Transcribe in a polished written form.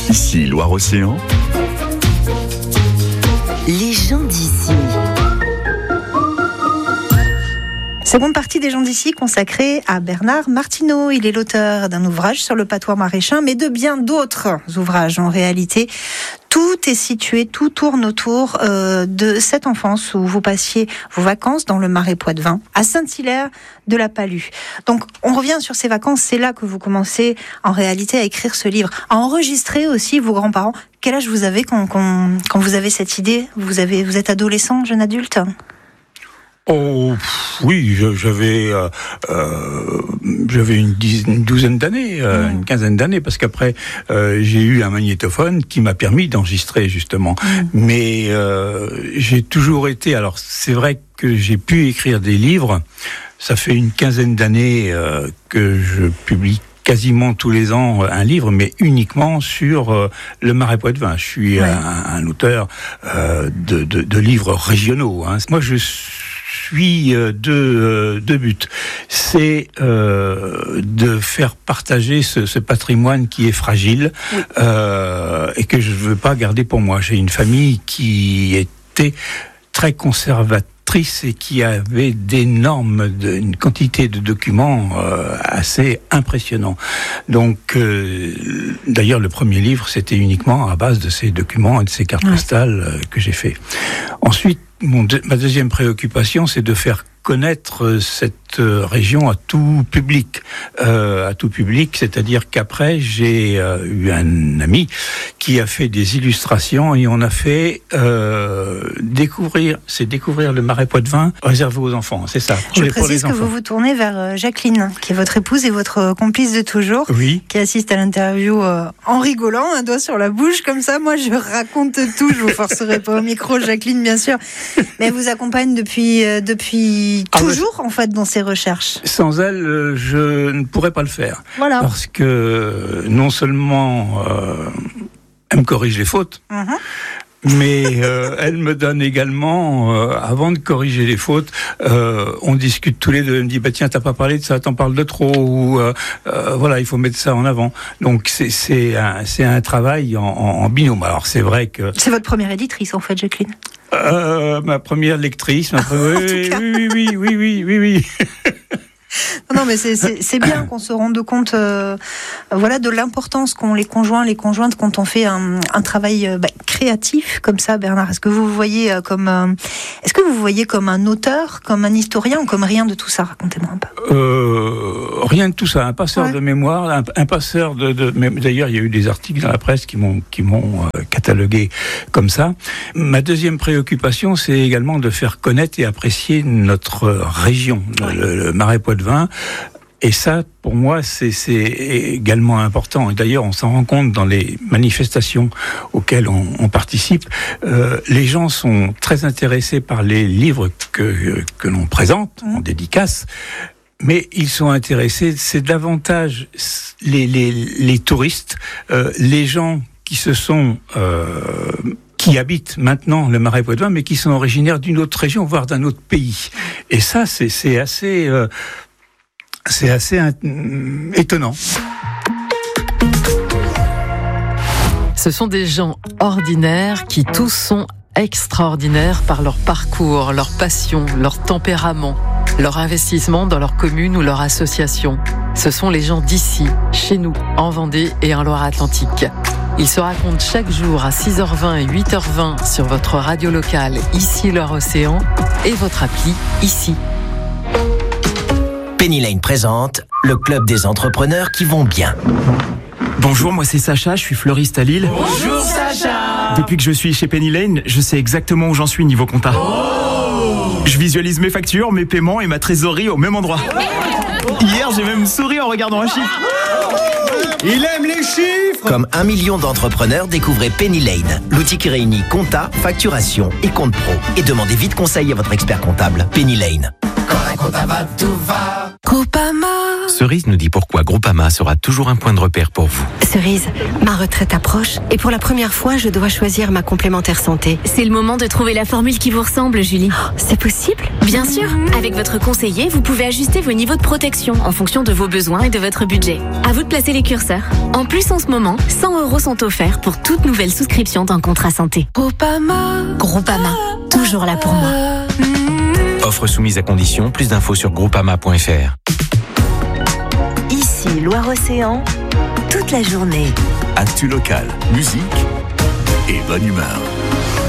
Ici Loire-Océan. Les gens d'ici. Seconde partie des gens d'ici consacrée à Bernard Martineau. Il est l'auteur d'un ouvrage sur le patois maraîchin, mais de bien d'autres ouvrages en réalité. Tout est situé, tout tourne autour de cette enfance où vous passiez vos vacances dans le Marais Poitevin, à Saint-Hilaire de la Palue. Donc on revient sur ces vacances, c'est là que vous commencez en réalité à écrire ce livre, à enregistrer aussi vos grands-parents. Quel âge vous avez quand vous avez cette idée ? Vous êtes adolescent, jeune adulte ? Oh oui, j'avais une douzaine d'années, une quinzaine d'années, parce qu'après j'ai eu un magnétophone qui m'a permis d'enregistrer justement. Mais j'ai toujours été. Alors c'est vrai que j'ai pu écrire des livres. Ça fait une quinzaine d'années que je publie quasiment tous les ans un livre, mais uniquement sur le Marais Poitevin. Je suis un auteur de livres régionaux. Moi, je suis deux buts. C'est de faire partager ce patrimoine qui est fragile et que je ne veux pas garder pour moi. J'ai une famille qui était très conservatrice et qui avait une quantité de documents assez impressionnants. Donc, d'ailleurs, le premier livre, c'était uniquement à base de ces documents et de ces cartes postales que j'ai fait. Ensuite, ma deuxième préoccupation, c'est de faire connaître cette région à tout public, c'est-à-dire qu'après j'ai eu un ami qui a fait des illustrations et on a fait découvrir le Marais Poitevin réservé aux enfants, c'est ça. Je précise que vous vous tournez vers Jacqueline, qui est votre épouse et votre complice de toujours, qui assiste à l'interview en rigolant, un doigt sur la bouche, comme ça. Moi, je raconte tout, je vous forcerai pas au micro, Jacqueline, bien sûr, mais elle vous accompagne depuis toujours, en fait, dans ces recherches. Sans elle, je ne pourrais pas le faire. Voilà. Parce que non seulement elle me corrige les fautes, mais elle me donne également, avant de corriger les fautes, on discute tous les deux. Elle me dit, tiens, t'as pas parlé de ça, t'en parles de trop, ou voilà, il faut mettre ça en avant. Donc c'est un travail en binôme. Alors c'est vrai que... C'est votre première éditrice, en fait, Jacqueline. Ma première lectrice, oui. Non, mais c'est bien qu'on se rende compte, de l'importance qu'ont les conjoints, les conjointes quand on fait un travail créatif comme ça. Bernard, est-ce que vous vous voyez comme un auteur, comme un historien ou comme rien de tout ça ? Racontez-moi un peu. Rien de tout ça. Un passeur de mémoire, un passeur mais d'ailleurs, il y a eu des articles dans la presse qui m'ont catalogué comme ça. Ma deuxième préoccupation, c'est également de faire connaître et apprécier notre région, le Marais Poitevin. Et ça, pour moi, c'est également important. Et d'ailleurs, on s'en rend compte dans les manifestations auxquelles on participe. Les gens sont très intéressés par les livres que l'on présente en dédicace. Mais ils sont intéressés, c'est davantage les touristes, les gens qui habitent maintenant le Marais Poitevin, mais qui sont originaires d'une autre région, voire d'un autre pays. Et ça, c'est assez étonnant. Ce sont des gens ordinaires qui tous sont extraordinaires par leur parcours, leur passion, leur tempérament, leur investissement dans leur commune ou leur association. Ce sont les gens d'ici, chez nous, en Vendée et en Loire-Atlantique. Ils se racontent chaque jour à 6h20 et 8h20 sur votre radio locale, ici Loire-Océan, et votre appli, ici. Penny Lane présente le club des entrepreneurs qui vont bien. Bonjour, moi c'est Sacha, je suis fleuriste à Lille. Bonjour Sacha. Depuis que je suis chez Penny Lane, je sais exactement où j'en suis niveau compta. Je visualise mes factures, mes paiements et ma trésorerie au même endroit. Hier, j'ai même souri en regardant un chiffre. Il aime les chiffres. Comme 1 million d'entrepreneurs, découvrez Penny Lane, l'outil qui réunit compta, facturation et compte pro. Et demandez vite conseil à votre expert comptable. Penny Lane. Quand un compta va, tout va. Groupama. Cerise nous dit pourquoi Groupama sera toujours un point de repère pour vous. Cerise, ma retraite approche et pour la première fois, je dois choisir ma complémentaire santé. C'est le moment de trouver la formule qui vous ressemble, Julie. Oh, c'est possible ? Bien sûr. Avec votre conseiller, vous pouvez ajuster vos niveaux de protection en fonction de vos besoins et de votre budget. À vous de placer les curseurs. En plus, en ce moment, 100 € sont offerts pour toute nouvelle souscription d'un contrat santé. Groupama, toujours là pour moi. Offre soumise à condition, plus d'infos sur groupama.fr. Ici, Loire-Océan, toute la journée. Actu local, musique et bonne humeur.